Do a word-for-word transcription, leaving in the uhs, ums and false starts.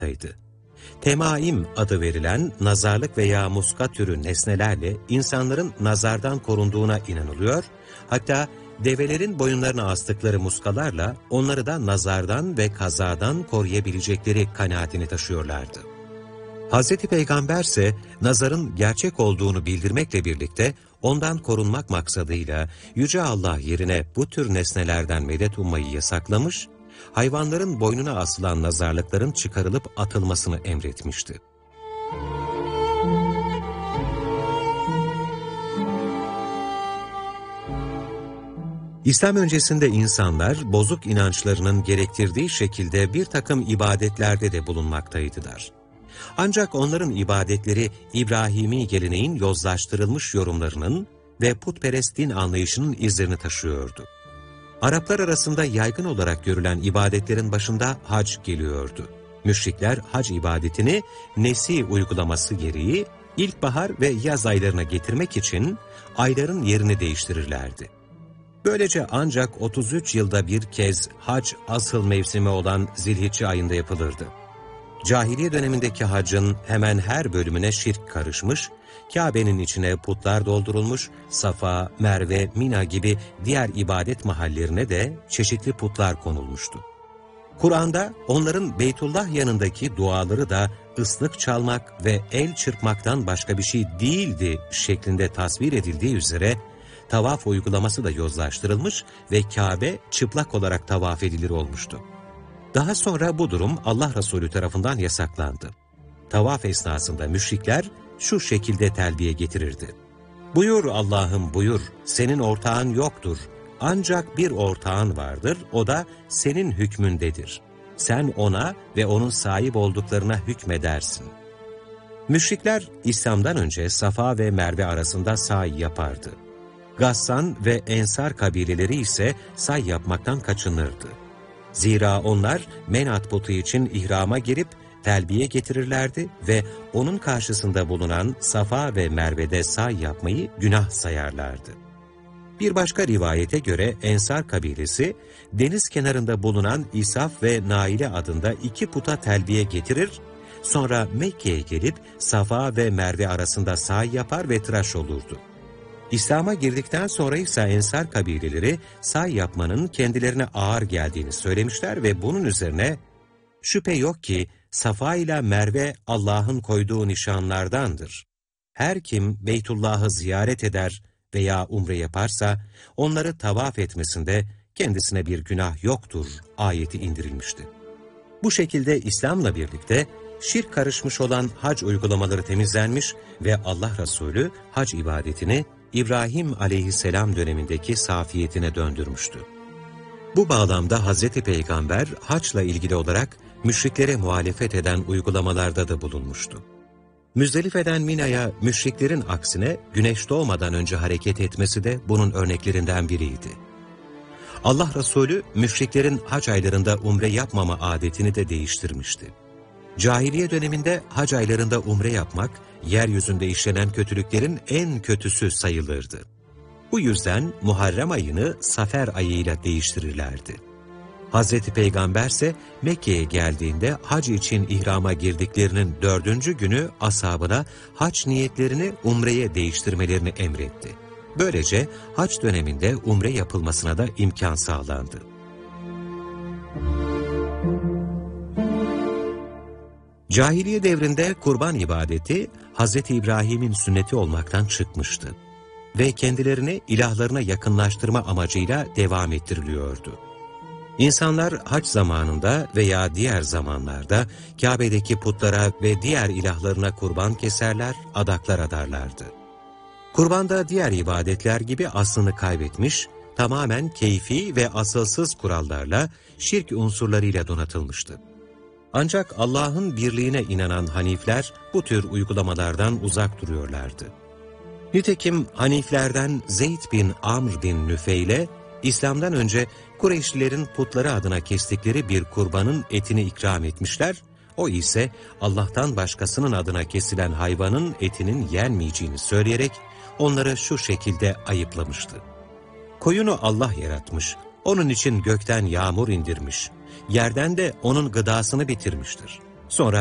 bulunmaktaydı. Temaim adı verilen nazarlık veya muska türü nesnelerle insanların nazardan korunduğuna inanılıyor, hatta develerin boyunlarına astıkları muskalarla onları da nazardan ve kazadan koruyabilecekleri kanaatini taşıyorlardı. Hazreti Peygamber ise nazarın gerçek olduğunu bildirmekle birlikte ondan korunmak maksadıyla Yüce Allah yerine bu tür nesnelerden medet ummayı yasaklamış, hayvanların boynuna asılan nazarlıkların çıkarılıp atılmasını emretmişti. İslam öncesinde insanlar bozuk inançlarının gerektirdiği şekilde bir takım ibadetlerde de bulunmaktaydılar. Ancak onların ibadetleri İbrahimi geleneğin yozlaştırılmış yorumlarının ve putperest din anlayışının izlerini taşıyordu. Araplar arasında yaygın olarak görülen ibadetlerin başında hac geliyordu. Müşrikler hac ibadetini Nesi uygulaması gereği ilkbahar ve yaz aylarına getirmek için ayların yerini değiştirirlerdi. Böylece ancak otuz üç yılda bir kez hac asıl mevsimi olan Zilhicce ayında yapılırdı. Cahiliye dönemindeki hacın hemen her bölümüne şirk karışmış, Kabe'nin içine putlar doldurulmuş, Safa, Merve, Mina gibi diğer ibadet mahallerine de çeşitli putlar konulmuştu. Kur'an'da onların Beytullah yanındaki duaları da ıslık çalmak ve el çırpmaktan başka bir şey değildi şeklinde tasvir edildiği üzere, tavaf uygulaması da yozlaştırılmış ve Kabe çıplak olarak tavaf edilir olmuştu. Daha sonra bu durum Allah Resulü tarafından yasaklandı. Tavaf esnasında müşrikler şu şekilde telbiye getirirdi. Buyur Allah'ım buyur, senin ortağın yoktur. Ancak bir ortağın vardır, o da senin hükmündedir. Sen ona ve onun sahip olduklarına hükmedersin. Müşrikler İslam'dan önce Safa ve Merve arasında sa'i yapardı. Gassan ve Ensar kabileleri ise say yapmaktan kaçınırdı. Zira onlar Menat putu için ihrama girip telbiye getirirlerdi ve onun karşısında bulunan Safa ve Merve'de say yapmayı günah sayarlardı. Bir başka rivayete göre Ensar kabilesi, deniz kenarında bulunan İsaf ve Naile adında iki puta telbiye getirir, sonra Mekke'ye gelip Safa ve Merve arasında say yapar ve tıraş olurdu. İslam'a girdikten sonra ise Ensar kabileleri say yapmanın kendilerine ağır geldiğini söylemişler ve bunun üzerine şüphe yok ki Safa ile Merve Allah'ın koyduğu nişanlardandır. Her kim Beytullah'ı ziyaret eder veya umre yaparsa onları tavaf etmesinde kendisine bir günah yoktur ayeti indirilmişti. Bu şekilde İslam'la birlikte şirk karışmış olan hac uygulamaları temizlenmiş ve Allah Resulü hac ibadetini İbrahim aleyhisselam dönemindeki safiyetine döndürmüştü. Bu bağlamda Hazreti Peygamber haçla ilgili olarak müşriklere muhalefet eden uygulamalarda da bulunmuştu. Müzdelife'den Mina'ya müşriklerin aksine güneş doğmadan önce hareket etmesi de bunun örneklerinden biriydi. Allah Resulü müşriklerin hac aylarında umre yapmama adetini de değiştirmişti. Cahiliye döneminde hac aylarında umre yapmak, yeryüzünde işlenen kötülüklerin en kötüsü sayılırdı. Bu yüzden Muharrem ayını Safer ayıyla değiştirirlerdi. Hazreti Peygamber ise Mekke'ye geldiğinde hac için ihrama girdiklerinin dördüncü günü ashabına hac niyetlerini umreye değiştirmelerini emretti. Böylece hac döneminde umre yapılmasına da imkan sağlandı. Cahiliye devrinde kurban ibadeti Hazreti İbrahim'in sünneti olmaktan çıkmıştı ve kendilerini ilahlarına yakınlaştırma amacıyla devam ettiriliyordu. İnsanlar hac zamanında veya diğer zamanlarda Kabe'deki putlara ve diğer ilahlarına kurban keserler, adaklar adarlardı. Kurbanda diğer ibadetler gibi aslını kaybetmiş, tamamen keyfi ve asılsız kurallarla, şirk unsurlarıyla donatılmıştı. Ancak Allah'ın birliğine inanan Hanifler bu tür uygulamalardan uzak duruyorlardı. Nitekim Haniflerden Zeyd bin Amr bin Nüfeyl'e İslam'dan önce Kureyşlilerin putları adına kestikleri bir kurbanın etini ikram etmişler, o ise Allah'tan başkasının adına kesilen hayvanın etinin yenmeyeceğini söyleyerek onları şu şekilde ayıplamıştı. Koyunu Allah yaratmış, onun için gökten yağmur indirmiş, yerden de onun gıdasını bitirmiştir. Sonra